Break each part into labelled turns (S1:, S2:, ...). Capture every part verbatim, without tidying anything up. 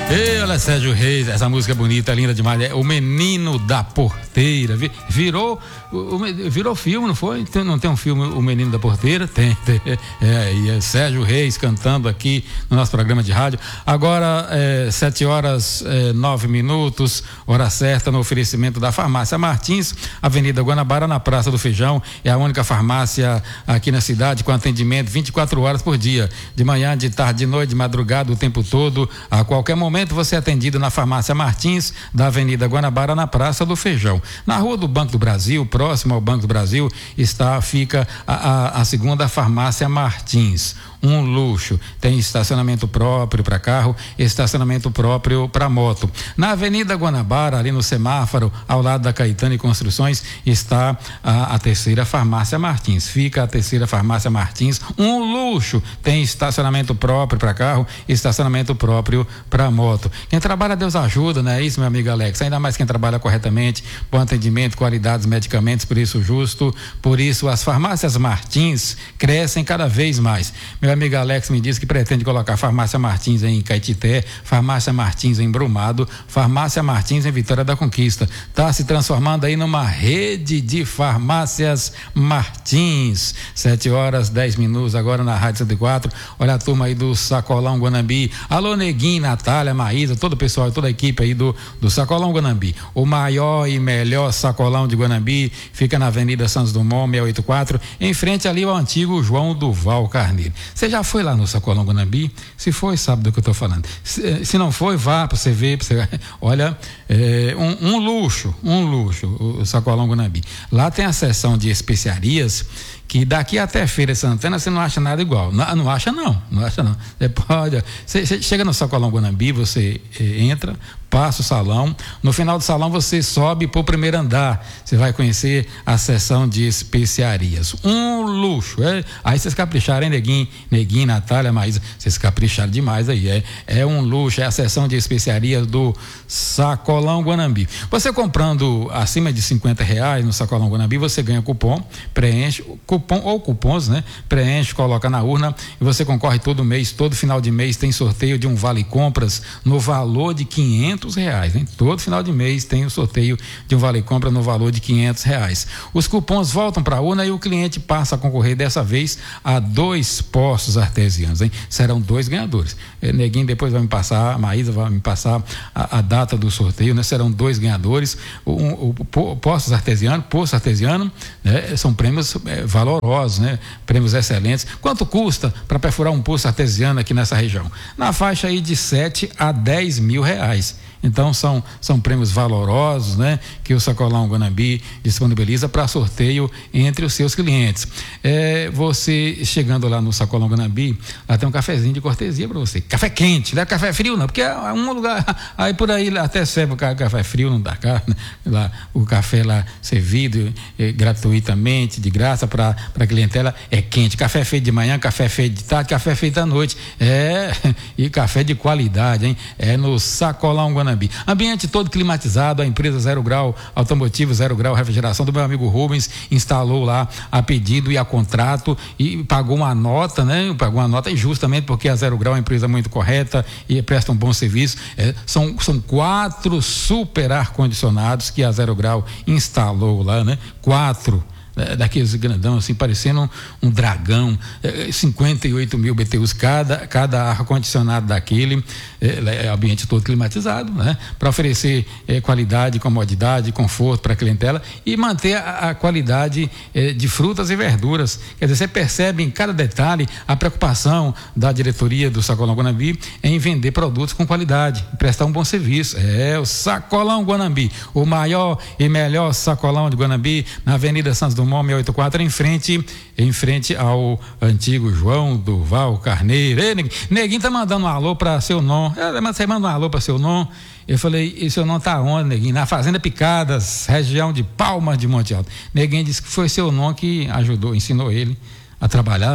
S1: Ei, olha, Sérgio Reis, essa música é bonita, linda demais. É O Menino da Porteira. Virou, virou filme, não foi? Não tem um filme, O Menino da Porteira? Tem, tem. É, e é Sérgio Reis cantando aqui no nosso programa de rádio. Agora, é, sete horas, é, nove minutos, hora certa, no oferecimento da Farmácia Martins, Avenida Guanabara, na Praça do Feijão. É a única farmácia aqui na cidade com atendimento vinte e quatro horas por dia. De manhã, de tarde, de noite, de madrugada, o tempo todo, a qualquer momento você é atendido na Farmácia Martins, da Avenida Guanabara, na Praça do Feijão. Na Rua do Banco do Brasil, próximo ao Banco do Brasil, está, fica a, a, a segunda Farmácia Martins. Um luxo, tem estacionamento próprio para carro, estacionamento próprio para moto. Na Avenida Guanabara, ali no semáforo, ao lado da Caetano e Construções, está a, a terceira Farmácia Martins. Fica a terceira Farmácia Martins, um luxo, tem estacionamento próprio para carro, estacionamento próprio para moto. Quem trabalha, Deus ajuda, não é isso, meu amigo Alex? Ainda mais quem trabalha corretamente, bom atendimento, qualidades, medicamentos, preço justo. Por isso, as farmácias Martins crescem cada vez mais. Meu amigo Alex me disse que pretende colocar Farmácia Martins em Caetité, Farmácia Martins em Brumado, Farmácia Martins em Vitória da Conquista. Está se transformando aí numa rede de farmácias Martins. Sete horas, dez minutos, agora na Rádio cento e quatro. Olha a turma aí do Sacolão Guanambi. Alô, Neguinho, Natália, Maísa, todo o pessoal, toda a equipe aí do, do Sacolão Guanambi. O maior e melhor sacolão de Guanambi fica na Avenida Santos Dumont, seiscentos e oitenta e quatro, em frente ali ao antigo João Duval Carneiro. Você já foi lá no Sacolão Guanambi? Se foi, sabe do que eu estou falando. Se, se não foi, vá para você ver. Pra você, olha, é, um, um luxo, um luxo, o, o Sacolão Guanambi. Lá tem a seção de especiarias, que daqui até Feira de Santana você não acha nada igual. Não, não acha não, não acha não. Você pode, você, você chega no Sacolão Guanambi, você eh, entra, passa o salão, no final do salão você sobe para o primeiro andar, você vai conhecer a seção de especiarias. Um luxo, é? Aí vocês capricharam, hein, Neguinho, Neguinho, Natália, Maísa, vocês capricharam demais aí, é, é um luxo, é a seção de especiarias do Sacolão Guanambi. Você comprando acima de cinquenta reais no Sacolão Guanambi, você ganha cupom, preenche, cupom ou cupons, né? Preenche, coloca na urna e você concorre todo mês, todo final de mês tem sorteio de um vale compras no valor de quinhentos reais, hein? Todo final de mês tem o sorteio de um vale compra no valor de quinhentos reais. Os cupons voltam para a urna e o cliente passa a concorrer dessa vez a dois poços artesianos, hein? Serão dois ganhadores. É, Neguinho depois vai me passar, a Maísa vai me passar a, a data do sorteio, né? Serão dois ganhadores. O, o, o poços artesiano, poço artesiano, né? São prêmios é, valorosos, né? Prêmios excelentes. Quanto custa para perfurar um poço artesiano aqui nessa região? Na faixa aí de sete a dez mil reais. Então são, são prêmios valorosos, né? Que o Sacolão Guanambi disponibiliza para sorteio entre os seus clientes. É, você chegando lá no Sacolão Guanambi, lá tem um cafezinho de cortesia para você. Café quente, não é café frio não, porque é um lugar, aí por aí até serve o café frio, não dá cá, né? Lá, o café lá servido é, gratuitamente, de graça para a clientela, é quente. Café feito de manhã, café feito de tarde, café feito à noite. É, e café de qualidade, hein? É no Sacolão Guanambi. Ambiente todo climatizado, a empresa Zero Grau, automotivo Zero Grau, refrigeração do meu amigo Rubens, instalou lá a pedido e a contrato e pagou uma nota, né? Pagou uma nota injustamente porque a Zero Grau é uma empresa muito correta e presta um bom serviço. É, são, são quatro super ar-condicionados que a Zero Grau instalou lá, né? Quatro. Daqueles grandão assim, parecendo um, um dragão, é, cinquenta e oito mil B T Us cada, cada ar-condicionado daquele, é, é ambiente todo climatizado, né? Para oferecer é, qualidade, comodidade, conforto para a clientela e manter a, a qualidade é, de frutas e verduras. Quer dizer, você percebe em cada detalhe a preocupação da diretoria do Sacolão Guanambi em vender produtos com qualidade, prestar um bom serviço. É o Sacolão Guanambi, o maior e melhor sacolão de Guanambi, na Avenida Santos Dumont, seiscentos e oitenta e quatro, em frente, em frente ao antigo João Duval Carneiro. Ei, Neguinho, Neguinho tá mandando um alô para seu nome. Você manda um alô para seu nome. Eu falei, e seu nome tá onde, Neguinho? Na Fazenda Picadas, região de Palmas de Monte Alto. Neguinho disse que foi seu nome que ajudou, ensinou ele a trabalhar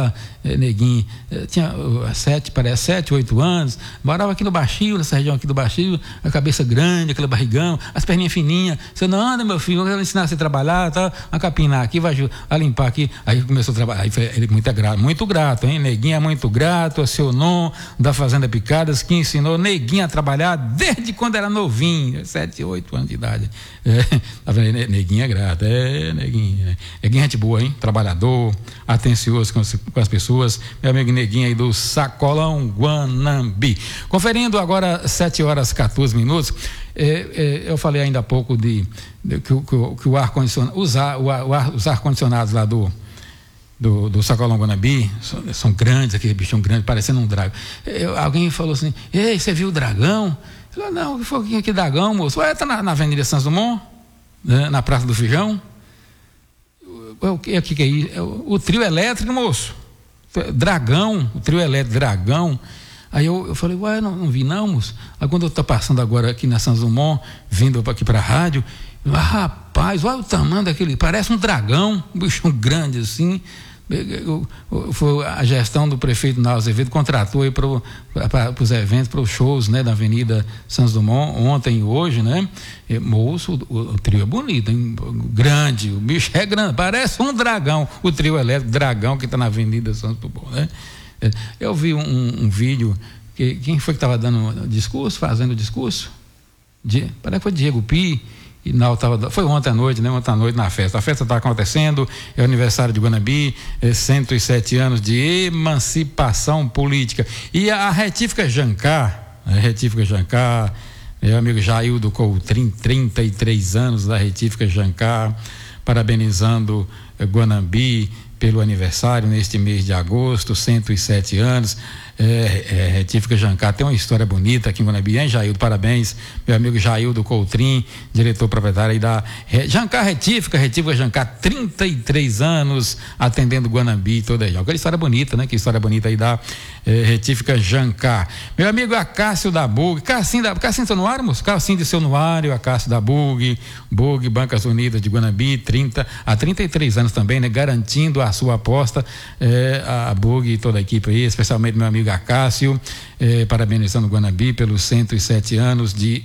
S1: é, Neguinho, é, tinha uh, sete, parece sete, oito anos, morava aqui no Baixio, nessa região aqui do Baixio, a cabeça grande, aquele barrigão, as perninhas fininhas. Você não anda, meu filho, eu quero ensinar você a trabalhar, tá? A capinar aqui, vai a limpar aqui. Aí começou a trabalhar, aí foi, ele muito grato, muito grato, hein? Neguinho é muito grato, é seu nome da Fazenda Picadas, que ensinou Neguinho a trabalhar desde quando era novinho, sete, oito anos de idade. É, tá vendo? Neguinho é grato, é, Neguinho. É. Neguinho é gente boa, hein? Trabalhador, atencioso com as, com as pessoas. Meu amigo Neguinho aí do Sacolão Guanambi. Conferindo agora sete horas e quatorze minutos. É, é, eu falei ainda há pouco de, de que, que, que o ar-condicionado, os, ar, o ar, os ar-condicionados lá do do, do Sacolão Guanambi são, são grandes, aquele bichão grande, parecendo um dragão. Eu, alguém falou assim: ei, você viu o dragão? Eu falei: não, que foi que dragão, moço? Ué, tá na, na Avenida Santos Dumont, né, na Praça do Feijão. O que, que, que é isso? O, o trio elétrico, moço. Dragão, o trio elétrico, dragão. Aí eu, eu falei: ué, não, não vi não, moço. Aí quando eu estou passando agora aqui na Santos Dumont, vindo aqui para a rádio, ah, rapaz, olha o tamanho daquele, parece um dragão, um bichão grande assim. Foi a gestão do prefeito Naldo Azevedo, contratou aí para os eventos, para os shows, né, da Avenida Santos Dumont, ontem e hoje, né? E, moço, o, o trio é bonito, hein? Grande, o bicho é grande, parece um dragão, o trio elétrico, dragão que está na Avenida Santos Dumont, né? Eu vi um, um vídeo, que, quem foi que estava dando discurso, fazendo discurso? Die, parece que foi Diego Pi. E não, tava, foi ontem à noite, né? Ontem à noite na festa. A festa está acontecendo, é o aniversário de Guanambi, é cento e sete anos de emancipação política. E a, a Retífica Jancar, a Retífica Jancar, meu amigo Jaildo Coutrin, trinta e três anos da Retífica Jancar, parabenizando eh, Guanambi pelo aniversário neste mês de agosto, cento e sete anos. É, é, Retífica Jancar tem uma história bonita aqui em Guanambi, hein, Jaildo? Parabéns, meu amigo Jaildo Coutrin, diretor proprietário aí da Re, Jancar Retífica, Retífica Jancar, trinta e três anos atendendo Guanambi toda aí. Aquela história bonita, né? Que história bonita aí da é, Retífica Jancar. Meu amigo Acácio da Bug, Cassim da Cassim seu Nuário, moço? Cassim de seu Nuário, Acácio da Bug, Bug, Bancas Unidas de Guanambi, trinta, há trinta e três anos também, né? Garantindo a sua aposta, é, a Bug e toda a equipe aí, especialmente meu amigo Acácio, eh, parabenizando o Guanambi pelos cento e sete anos de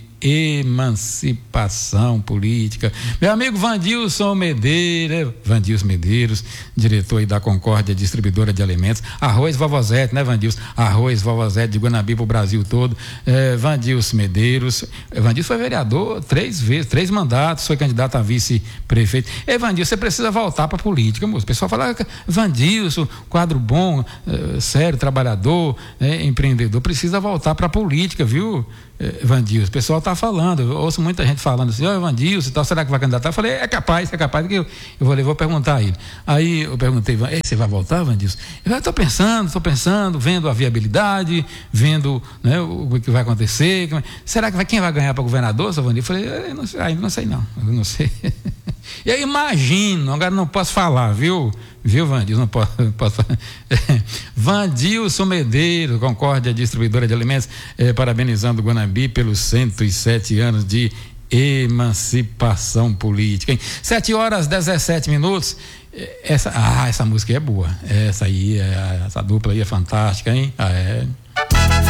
S1: emancipação política. Meu amigo Vandilson Medeiros, Vandilson Medeiros, diretor aí da Concórdia Distribuidora de Alimentos, Arroz Vovozete, né, Vandilson? Arroz Vovozete de Guanambi para o Brasil todo. Eh, Vandilson Medeiros, Vandilson foi vereador três vezes, três mandatos, foi candidato a vice-prefeito. Ei, Vandilson, você precisa voltar para a política, moço. O pessoal fala: Vandilson, quadro bom, eh, sério, trabalhador, eh, empreendedor, precisa voltar para a política, viu, Vandilson? O pessoal está falando, eu ouço muita gente falando assim: ó, oh, Vandilson e tal, será que vai candidatar? Eu falei: é capaz, é capaz, que eu, eu vou, vou perguntar a ele. Aí eu perguntei: você vai voltar, Vandilson? Eu estou pensando, estou pensando, vendo a viabilidade, vendo, né, o, o que vai acontecer. Será que vai, quem vai ganhar para governador, seu Vandilson? Eu falei: eu não sei, ainda não sei não, eu não sei. E eu imagino, agora não posso falar, viu? Viu, Vandilson? Não posso, não posso falar. Vandilson Medeiros, Concórdia Distribuidora de Alimentos, eh, parabenizando o Guanambi pelos cento e sete anos de emancipação política, hein? sete horas e dezessete minutos. Essa, ah, essa música é boa. Essa aí, é, essa dupla aí é fantástica, hein? Ah, é.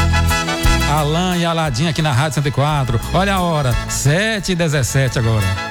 S1: Alain e Aladim aqui na Rádio cento e quatro. Olha a hora, sete e dezessete agora.